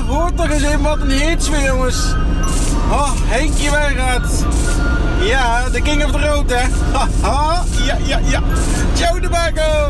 hoort toch eens in wat een hits weer, jongens. Oh, Henkie Wijngaard. Ja, de king of the road, hè. Haha, ja. Ciao de Bago.